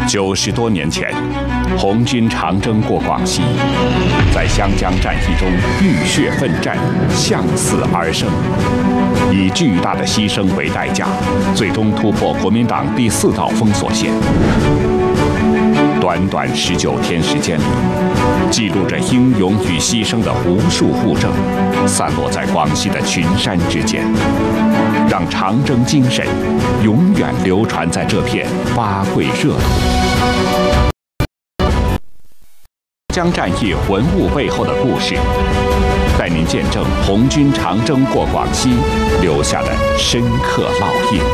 90多年前，红军长征过广西，在湘江战役中浴血奋战，向死而生，以巨大的牺牲为代价，最终突破国民党第4道封锁线。短短19天时间里，记录着英勇与牺牲的无数物证，散落在广西的群山之间，让长征精神永远流传在这片八桂热土。湘江战役文物背后的故事，带您见证红军长征过广西留下的深刻烙印。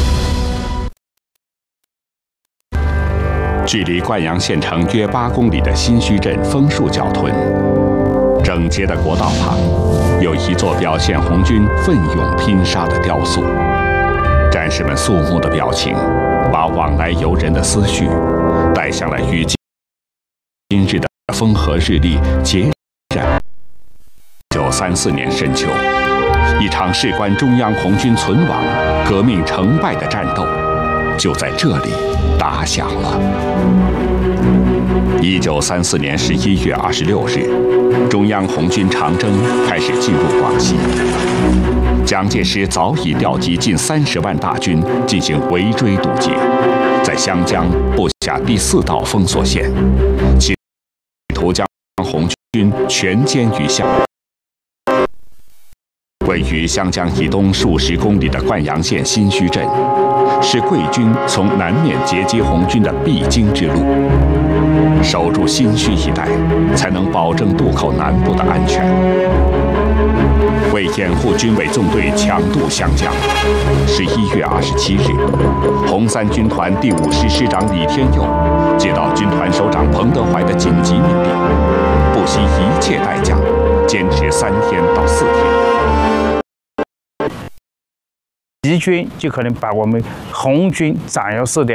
距离灌阳县城约8公里的新圩镇枫树角屯，整洁的国道旁，有一座表现红军奋勇拼杀的雕塑。战士们肃穆的表情，把往来游人的思绪带向了与今日的风和日丽截然。1934年深秋，一场事关中央红军存亡、革命成败的战斗，就在这里打响了。1934年11月26日，中央红军长征开始进入广西。蒋介石早已调集近30万大军进行围追堵截，在湘江布下第4道封锁线，企图将红军全歼于湘。位于湘江以东数十公里的灌阳县新圩镇，是桂军从南面截击红军的必经之路。守住新圩一带，才能保证渡口南部的安全。为掩护军委纵队强渡湘江，11月27日，红三军团第5师师长李天佑接到军团首长彭德怀的紧急命令，不惜一切代价，坚持3天到4天。 敌军就可能把我们红军斩要式的